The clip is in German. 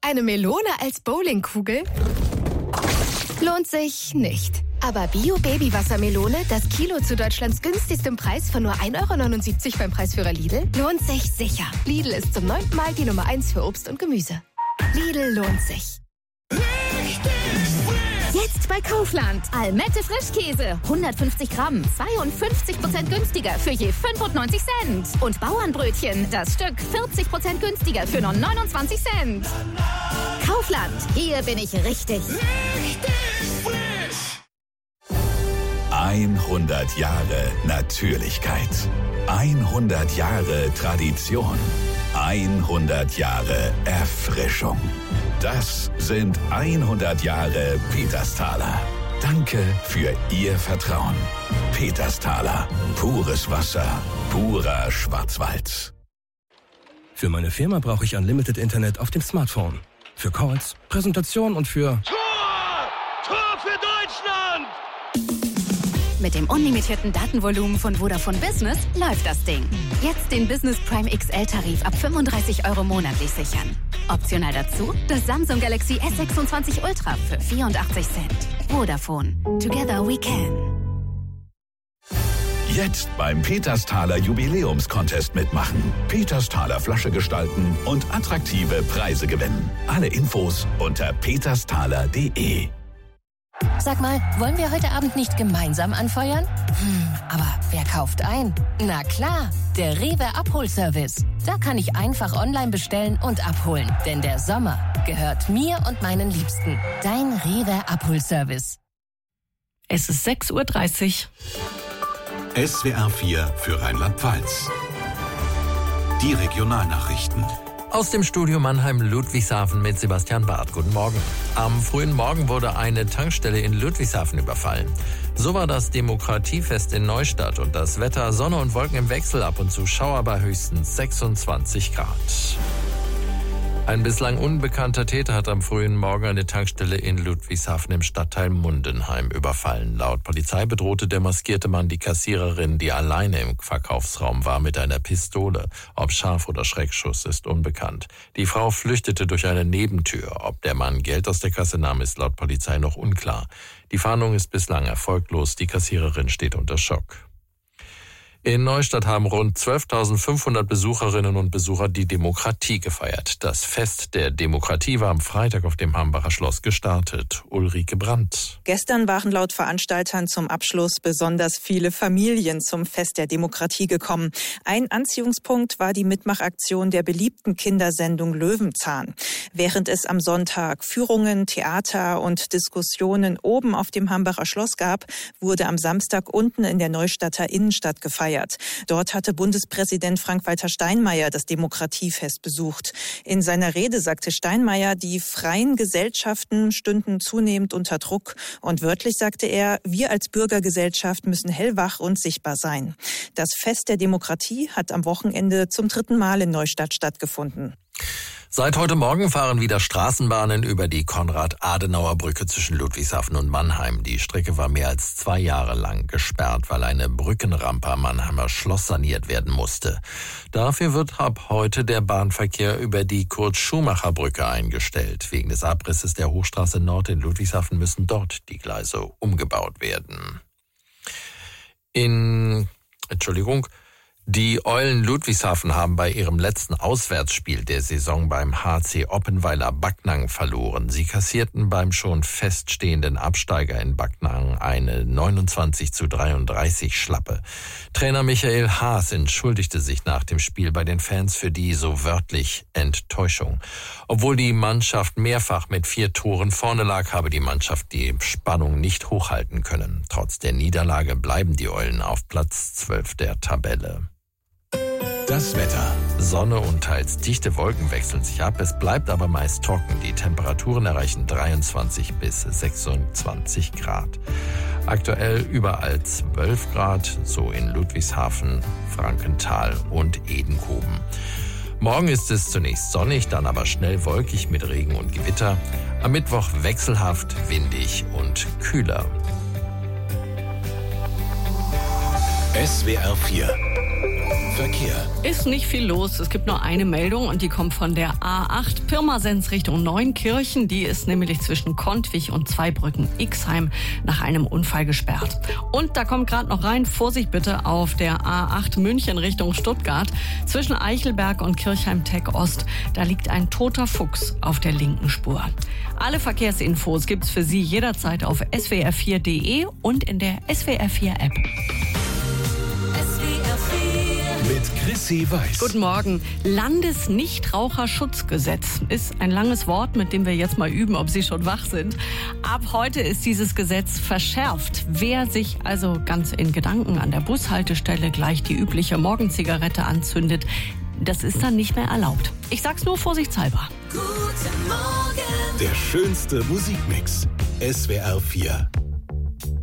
Eine Melone als Bowlingkugel? Lohnt sich nicht. Aber Bio-Baby-Wassermelone, das Kilo zu Deutschlands günstigstem Preis von nur 1,79 € beim Preisführer Lidl, lohnt sich sicher. Lidl ist zum 9. Mal die Nummer 1 für Obst und Gemüse. Lidl lohnt sich. Jetzt bei Kaufland. Almette Frischkäse. 150 Gramm. 52% günstiger für je 95 Cent. Und Bauernbrötchen. Das Stück 40% günstiger für nur 29 Cent. Kaufland. Hier bin ich richtig. 100 Jahre Natürlichkeit. 100 Jahre Tradition. 100 Jahre Erfrischung. Das sind 100 Jahre Petersthaler. Danke für Ihr Vertrauen. Petersthaler. Pures Wasser. Purer Schwarzwald. Für meine Firma brauche ich Unlimited Internet auf dem Smartphone. Für Calls, Präsentation und für... Tor für Deutschland! Mit dem unlimitierten Datenvolumen von Vodafone Business läuft das Ding. Jetzt den Business Prime XL-Tarif ab 35 € monatlich sichern. Optional dazu das Samsung Galaxy S26 Ultra für 84 Cent. Vodafone. Together we can. Jetzt beim Petersthaler Jubiläumscontest mitmachen. Petersthaler Flasche gestalten und attraktive Preise gewinnen. Alle Infos unter petersthaler.de. Sag mal, wollen wir heute Abend nicht gemeinsam anfeuern? Aber wer kauft ein? Na klar, der Rewe Abholservice. Da kann ich einfach online bestellen und abholen. Denn der Sommer gehört mir und meinen Liebsten. Dein Rewe Abholservice. Es ist 6:30 Uhr. SWR 4 für Rheinland-Pfalz. Die Regionalnachrichten. Aus dem Studio Mannheim-Ludwigshafen mit Sebastian Barth. Guten Morgen. Am frühen Morgen wurde eine Tankstelle in Ludwigshafen überfallen. So war das Demokratiefest in Neustadt und das Wetter Sonne und Wolken im Wechsel, ab und zu Schauer bei höchstens 26 Grad. Ein bislang unbekannter Täter hat am frühen Morgen eine Tankstelle in Ludwigshafen im Stadtteil Mundenheim überfallen. Laut Polizei bedrohte der maskierte Mann die Kassiererin, die alleine im Verkaufsraum war, mit einer Pistole. Ob Scharf- oder Schreckschuss ist unbekannt. Die Frau flüchtete durch eine Nebentür. Ob der Mann Geld aus der Kasse nahm, ist laut Polizei noch unklar. Die Fahndung ist bislang erfolglos. Die Kassiererin steht unter Schock. In Neustadt haben rund 12.500 Besucherinnen und Besucher die Demokratie gefeiert. Das Fest der Demokratie war am Freitag auf dem Hambacher Schloss gestartet. Ulrike Brandt. Gestern waren laut Veranstaltern zum Abschluss besonders viele Familien zum Fest der Demokratie gekommen. Ein Anziehungspunkt war die Mitmachaktion der beliebten Kindersendung Löwenzahn. Während es am Sonntag Führungen, Theater und Diskussionen oben auf dem Hambacher Schloss gab, wurde am Samstag unten in der Neustadter Innenstadt gefeiert. Dort hatte Bundespräsident Frank-Walter Steinmeier das Demokratiefest besucht. In seiner Rede sagte Steinmeier, die freien Gesellschaften stünden zunehmend unter Druck. Und wörtlich sagte er, wir als Bürgergesellschaft müssen hellwach und sichtbar sein. Das Fest der Demokratie hat am Wochenende zum 3. Mal in Neustadt stattgefunden. Seit heute Morgen fahren wieder Straßenbahnen über die Konrad-Adenauer-Brücke zwischen Ludwigshafen und Mannheim. Die Strecke war mehr als 2 Jahre lang gesperrt, weil eine Brückenrampe am Mannheimer Schloss saniert werden musste. Dafür wird ab heute der Bahnverkehr über die Kurt-Schumacher-Brücke eingestellt. Wegen des Abrisses der Hochstraße Nord in Ludwigshafen müssen dort die Gleise umgebaut werden. Die Eulen Ludwigshafen haben bei ihrem letzten Auswärtsspiel der Saison beim HC Oppenweiler Backnang verloren. Sie kassierten beim schon feststehenden Absteiger in Backnang eine 29:33 Schlappe. Trainer Michael Haas entschuldigte sich nach dem Spiel bei den Fans für die, so wörtlich, Enttäuschung. Obwohl die Mannschaft mehrfach mit 4 Toren vorne lag, habe die Mannschaft die Spannung nicht hochhalten können. Trotz der Niederlage bleiben die Eulen auf Platz 12 der Tabelle. Das Wetter. Sonne und teils dichte Wolken wechseln sich ab. Es bleibt aber meist trocken. Die Temperaturen erreichen 23 bis 26 Grad. Aktuell überall 12 Grad, so in Ludwigshafen, Frankenthal und Edenkoben. Morgen ist es zunächst sonnig, dann aber schnell wolkig mit Regen und Gewitter. Am Mittwoch wechselhaft, windig und kühler. SWR 4 Verkehr. Ist nicht viel los. Es gibt nur eine Meldung und die kommt von der A8 Pirmasens Richtung Neunkirchen. Die ist nämlich zwischen Kontwig und Zweibrücken-Ixheim nach einem Unfall gesperrt. Und da kommt gerade noch rein, Vorsicht bitte auf der A8 München Richtung Stuttgart. Zwischen Eichelberg und Kirchheim-Tech Ost, da liegt ein toter Fuchs auf der linken Spur. Alle Verkehrsinfos gibt's für Sie jederzeit auf swr4.de und in der SWR4-App. Mit Chrissy Weiß. Guten Morgen. Landesnichtraucherschutzgesetz ist ein langes Wort, mit dem wir jetzt mal üben, ob Sie schon wach sind. Ab heute ist dieses Gesetz verschärft. Wer sich also ganz in Gedanken an der Bushaltestelle gleich die übliche Morgenzigarette anzündet, das ist dann nicht mehr erlaubt. Ich sag's nur vorsichtshalber. Guten Morgen. Der schönste Musikmix. SWR 4.